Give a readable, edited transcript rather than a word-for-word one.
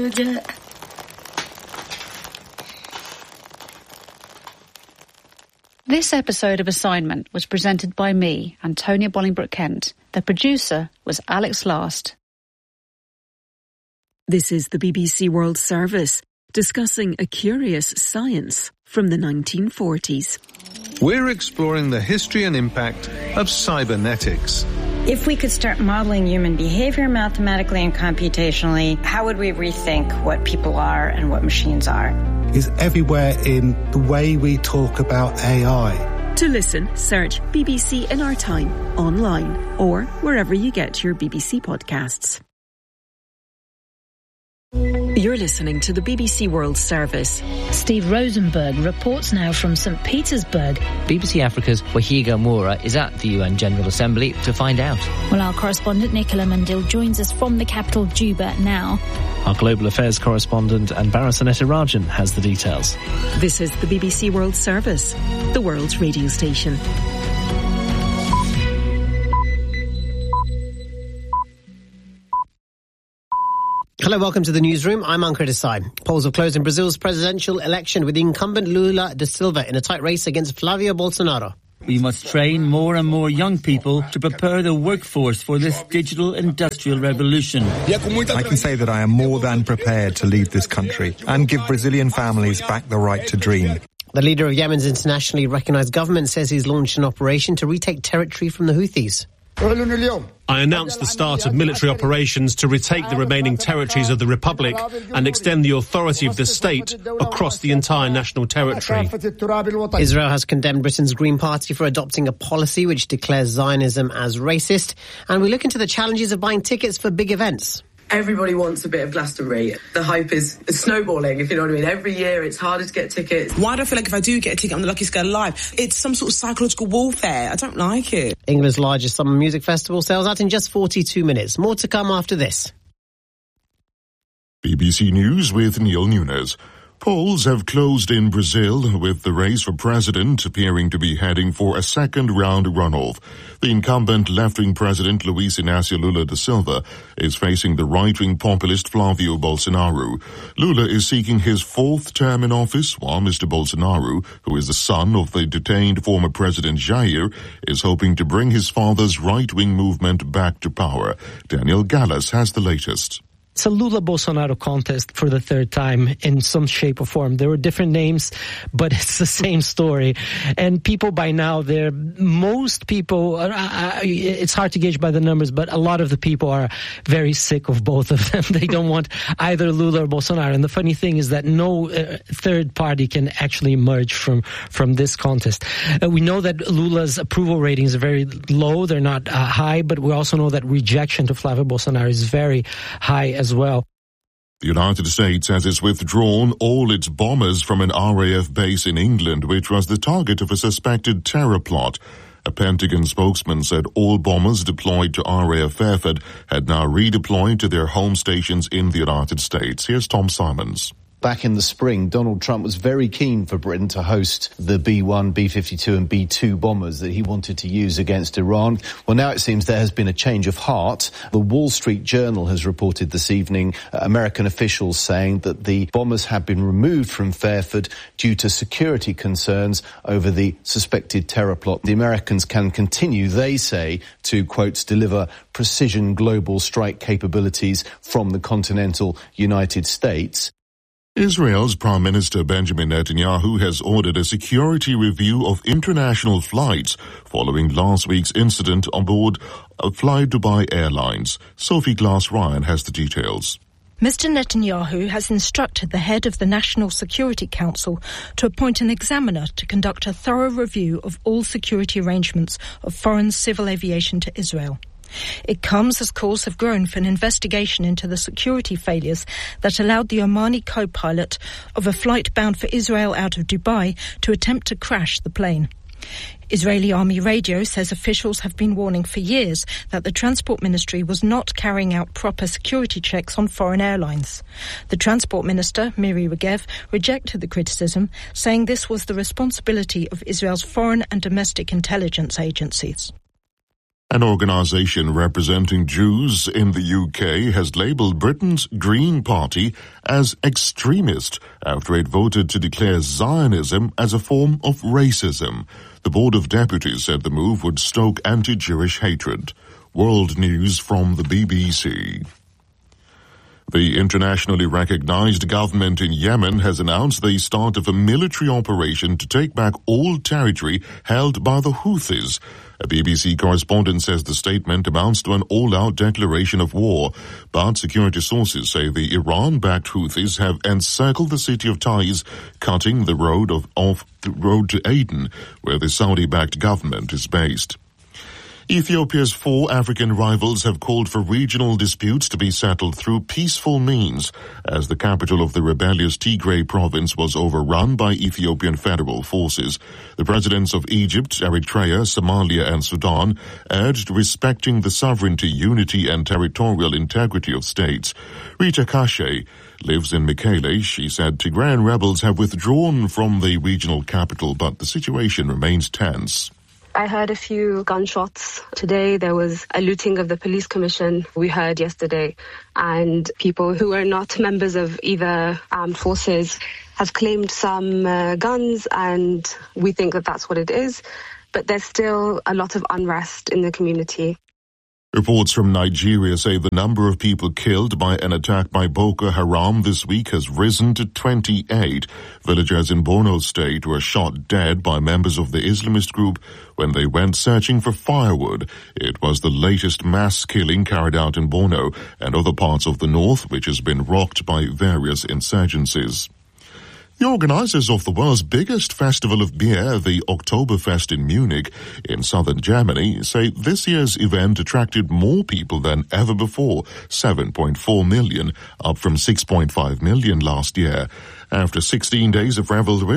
the jet. This episode of Assignment was presented by me, Antonia Bolingbroke-Kent. The producer was Alex Last. This is the BBC World Service, discussing a curious science from the 1940s. We're exploring the history and impact of cybernetics. If we could start modeling human behavior mathematically and computationally, how would we rethink what people are and what machines are? Is everywhere in the way we talk about AI. To listen, search BBC in Our Time online or wherever you get your BBC podcasts. You're listening to the BBC World Service. Steve Rosenberg reports now from St. Petersburg. BBC Africa's Wahiga Moura is at the UN General Assembly to find out. Well, our correspondent Nicola Mandil joins us from the capital Juba now. Our global affairs correspondent Anbara Sanetirajan has the details. This is the BBC World Service, the world's radio station. Hello, welcome to the newsroom. I'm Ankur Desai. Polls have closed in Brazil's presidential election with the incumbent Lula da Silva in a tight race against Flavio Bolsonaro. We must train more and more young people to prepare the workforce for this digital industrial revolution. I can say that I am more than prepared to lead this country and give Brazilian families back the right to dream. The leader of Yemen's internationally recognized government says he's launched an operation to retake territory from the Houthis. I announced the start of military operations to retake the remaining territories of the Republic and extend the authority of the state across the entire national territory. Israel has condemned Britain's Green Party for adopting a policy which declares Zionism as racist. And we look into the challenges of buying tickets for big events. Everybody wants a bit of Glastonbury. The hype is snowballing, if you know what I mean. Every year it's harder to get tickets. Why do I feel like if I do get a ticket, I'm the luckiest girl alive? It's some sort of psychological warfare. I don't like it. England's largest summer music festival sells out in just 42 minutes. More to come after this. BBC News with Neil Nunes. Polls have closed in Brazil, with the race for president appearing to be heading for a second-round runoff. The incumbent left-wing president, Luiz Inácio Lula da Silva, is facing the right-wing populist Flavio Bolsonaro. Lula is seeking his fourth term in office, while Mr. Bolsonaro, who is the son of the detained former President Jair, is hoping to bring his father's right-wing movement back to power. Daniel Gallas has the latest. It's a Lula-Bolsonaro contest for the third time in some shape or form. There were different names, but it's the same story. And people by now, most people, it's hard to gauge by the numbers, but a lot of the people are very sick of both of them. They don't want either Lula or Bolsonaro. And the funny thing is that no third party can actually emerge from this contest. We know that Lula's approval ratings are very low. They're not high, but we also know that rejection to Flavio Bolsonaro is very high as well. The United States has withdrawn all its bombers from an RAF base in England, which was the target of a suspected terror plot. A Pentagon spokesman said all bombers deployed to RAF Fairford had now redeployed to their home stations in the United States. Here's Tom Simons. Back in the spring, Donald Trump was very keen for Britain to host the B-1, B-52 and B-2 bombers that he wanted to use against Iran. Well, now it seems there has been a change of heart. The Wall Street Journal has reported this evening American officials saying that the bombers have been removed from Fairford due to security concerns over the suspected terror plot. The Americans can continue, they say, to, quote, deliver precision global strike capabilities from the continental United States. Israel's Prime Minister Benjamin Netanyahu has ordered a security review of international flights following last week's incident on board Fly Dubai Airlines. Sophie Glass-Ryan has the details. Mr. Netanyahu has instructed the head of the National Security Council to appoint an examiner to conduct a thorough review of all security arrangements of foreign civil aviation to Israel. It comes as calls have grown for an investigation into the security failures that allowed the Omani co-pilot of a flight bound for Israel out of Dubai to attempt to crash the plane. Israeli Army Radio says officials have been warning for years that the Transport Ministry was not carrying out proper security checks on foreign airlines. The Transport Minister, Miri Regev, rejected the criticism, saying this was the responsibility of Israel's foreign and domestic intelligence agencies. An organisation representing Jews in the UK has labelled Britain's Green Party as extremist after it voted to declare Zionism as a form of racism. The Board of Deputies said the move would stoke anti-Jewish hatred. World News from the BBC. The internationally recognized government in Yemen has announced the start of a military operation to take back all territory held by the Houthis. A BBC correspondent says the statement amounts to an all-out declaration of war, but security sources say the Iran-backed Houthis have encircled the city of Taiz, cutting the road to Aden, where the Saudi-backed government is based. Ethiopia's 4 African rivals have called for regional disputes to be settled through peaceful means as the capital of the rebellious Tigray province was overrun by Ethiopian federal forces. The presidents of Egypt, Eritrea, Somalia and Sudan urged respecting the sovereignty, unity and territorial integrity of states. Rita Kashe lives in Mekele. She said Tigrayan rebels have withdrawn from the regional capital, but the situation remains tense. I heard a few gunshots today. There was a looting of the police commission we heard yesterday, and people who are not members of either armed forces have claimed some guns, and we think that that's what it is. But there's still a lot of unrest in the community. Reports from Nigeria say the number of people killed by an attack by Boko Haram this week has risen to 28. Villagers in Borno State were shot dead by members of the Islamist group when they went searching for firewood. It was the latest mass killing carried out in Borno and other parts of the north, which has been rocked by various insurgencies. The organizers of the world's biggest festival of beer, the Oktoberfest in Munich, in southern Germany, say this year's event attracted more people than ever before, 7.4 million, up from 6.5 million last year. After 16 days of revelry,